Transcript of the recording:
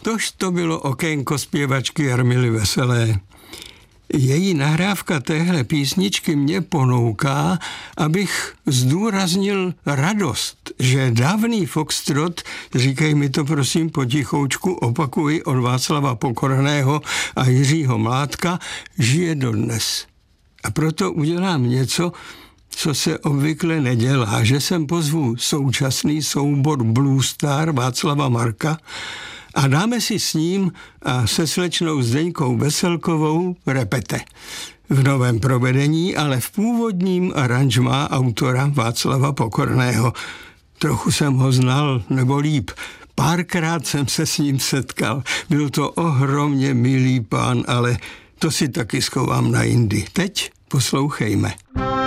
Tož to bylo okénko zpěvačky Jarmily Veselé. Její nahrávka téhle písničky mě ponouká, abych zdůraznil radost, že dávný foxtrot, říkej mi to prosím potichoučku, opakuji, od Václava Pokorného a Jiřího Mládka, žije dodnes. A proto udělám něco, co se obvykle nedělá, že sem pozvu současný soubor Blue Star Václava Marka a dáme si s ním a se slečnou Zdeňkou Veselkovou Repete. V novém provedení, ale v původním aranžmá autora Václava Pokorného. Trochu jsem ho znal, nebo líp, párkrát jsem se s ním setkal. Byl to ohromně milý pán, ale to si taky schovám na jindy. Teď poslouchejme.